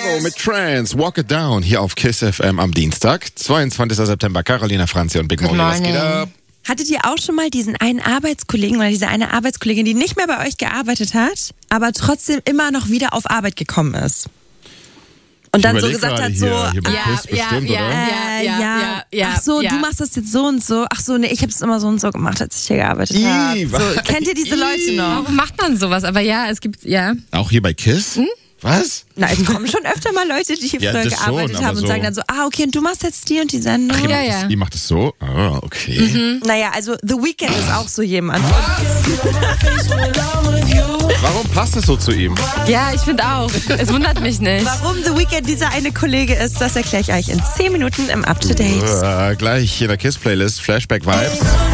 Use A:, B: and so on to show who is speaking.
A: Bravo mit Trance, Walk It Down hier auf KISS FM am Dienstag, 22. September. Carolina Franzi und Big Mo. Was geht ab?
B: Hattet ihr auch schon mal diesen einen Arbeitskollegen oder diese eine Arbeitskollegin, die nicht mehr bei euch gearbeitet hat, aber trotzdem immer noch wieder auf Arbeit gekommen ist? Und dann so gesagt hat, so,
A: hier bei KISS bestimmt, oder?
B: Ach so, du machst das jetzt so und so. Ach so, nee, ich habe es immer so und so gemacht, als ich hier gearbeitet habe. So, kennt ihr diese Leute noch?
C: Warum macht man sowas? Aber ja, es gibt, ja.
A: Auch hier bei KISS? Was?
B: Na, es kommen schon öfter mal Leute, die hier früher gearbeitet haben und sagen dann so, okay, und du machst jetzt die und die Sendung.
A: Ach, ihr macht es so? Ah, okay.
B: Naja, also The Weeknd ist auch so jemand.
A: Warum passt es so zu ihm?
C: Ja, ich finde auch. Es wundert mich nicht.
B: Warum The Weeknd dieser eine Kollege ist, das erkläre ich euch in 10 Minuten im Up-to-Date.
A: Gleich in der KISS-Playlist Flashback-Vibes.